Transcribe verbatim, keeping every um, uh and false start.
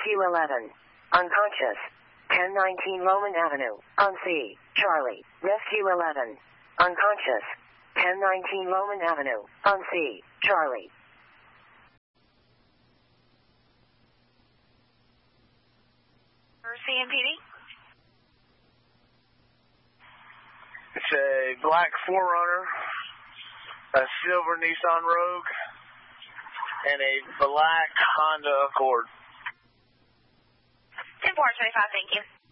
Rescue eleven. Unconscious. ten nineteen Loman Avenue. On C. Charlie. Rescue eleven. Unconscious. ten nineteen Loman Avenue. On C. Charlie. C M P D? It's a black four runner, a silver Nissan Rogue, and a black Honda Accord. ten four twenty-five, thank you.